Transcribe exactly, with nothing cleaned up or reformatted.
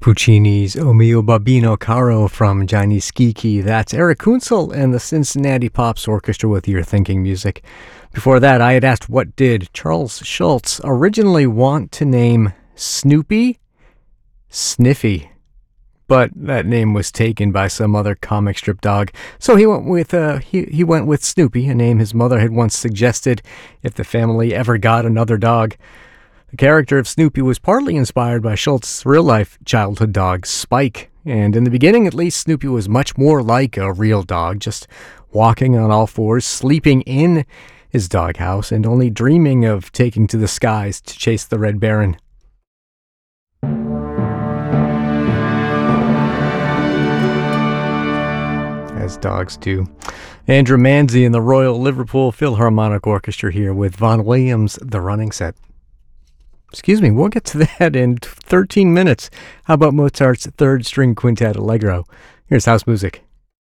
Puccini's O mio babbino caro from Gianni Schicchi. That's Eric Kunzel and the Cincinnati Pops Orchestra with Your Thinking Music. Before that, I had asked what did Charles Schulz originally want to name Snoopy Sniffy, but that name was taken by some other comic strip dog, so he went with uh, he he went with Snoopy, a name his mother had once suggested if the family ever got another dog. The character of Snoopy was partly inspired by Schultz's real-life childhood dog, Spike, and in the beginning, at least, Snoopy was much more like a real dog, just walking on all fours, sleeping in his doghouse, and only dreaming of taking to the skies to chase the Red Baron. As dogs do. Andrew Manzi and the Royal Liverpool Philharmonic Orchestra here with Vaughan Williams' The Running Set. Excuse me, we'll get to that in thirteen minutes. How about Mozart's Third String Quintet Allegro? Here's house music.